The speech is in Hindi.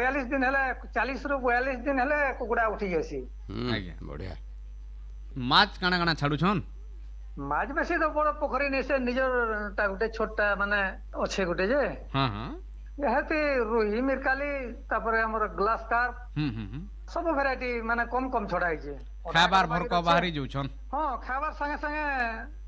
42 दिन हेले 40 रु 42 दिन हेले कुकुड़ा उठी जासी। आज्ञा बढ़िया माछ काना काना छाड़ुछन माछ बेसी तो बड़ पोखरी नहीं से निजर ता गुटे छोटा माने अच्छे गुटे जे हाँ हाँ यहती रुही मिरकाली तापर हमर ग्लास कार्प सब वैरायटी माने कम कम छड़ा है जे खाबार भरक बाहरी जाउछन हाँ खाबार संगे संगे